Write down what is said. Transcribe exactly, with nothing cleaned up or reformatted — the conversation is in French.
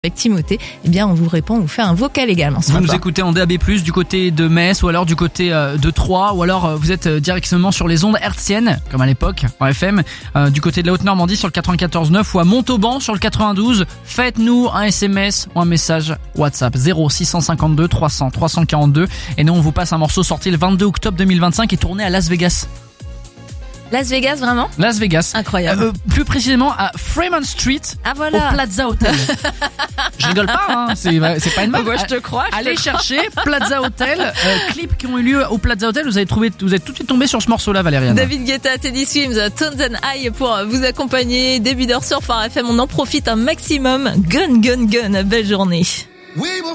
avec Timothée, eh bien on vous répond, on vous fait un vocal également. Vous nous écoutez en D A B plus, du côté de Metz ou alors du côté de Troyes, ou alors vous êtes directement sur les ondes hertziennes, comme à l'époque, en F M, euh, du côté de la Haute-Normandie sur le quatre-vingt-quatorze neuf ou à Montauban sur le quatre-vingt-douze. Faites-nous un S M S ou un message WhatsApp zéro six cent cinquante-deux trois cents trois cent quarante-deux et nous on vous passe un morceau sorti le vingt-deux octobre deux mille vingt-cinq et tourné à Las Vegas. Las Vegas, vraiment ? Las Vegas. Incroyable. Euh, plus précisément à Fremont Street, ah, voilà. au Plaza Hotel. Je rigole pas, hein. c'est, c'est pas une blague. Moi, je te crois. Je Allez te chercher Plaza Hotel, euh, clips qui ont eu lieu au Plaza Hotel. Vous avez trouvé, vous êtes tout de suite tombé sur ce morceau-là, Valériane. David Guetta, Teddy Swims, Tones and I pour vous accompagner. Début d'heure sur Phare F M, on en profite un maximum. Gun, gun, gun. Belle journée. Oui, bon.